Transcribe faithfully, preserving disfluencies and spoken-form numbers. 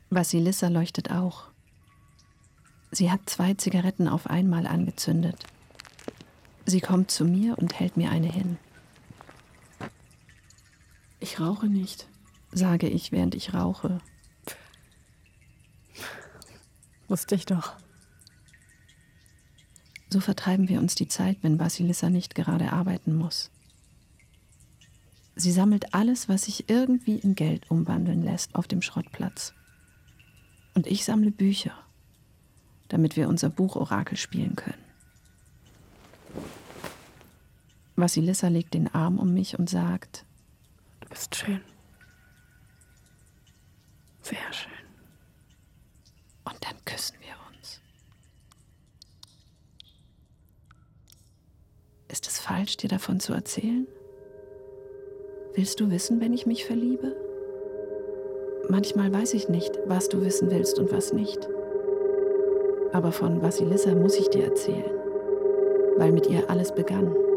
Vasilissa leuchtet auch. Sie hat zwei Zigaretten auf einmal angezündet. Sie kommt zu mir und hält mir eine hin. Ich rauche nicht, sage ich, während ich rauche. Wusste ich doch. So vertreiben wir uns die Zeit, wenn Vasilissa nicht gerade arbeiten muss. Sie sammelt alles, was sich irgendwie in Geld umwandeln lässt, auf dem Schrottplatz. Und ich sammle Bücher, damit wir unser Buchorakel spielen können. Vasilissa legt den Arm um mich und sagt: Du bist schön. Sehr schön. Und dann küssen wir uns. Ist es falsch, dir davon zu erzählen? Willst du wissen, wenn ich mich verliebe? Manchmal weiß ich nicht, was du wissen willst und was nicht. Aber von Vasilissa muss ich dir erzählen, weil mit ihr alles begann.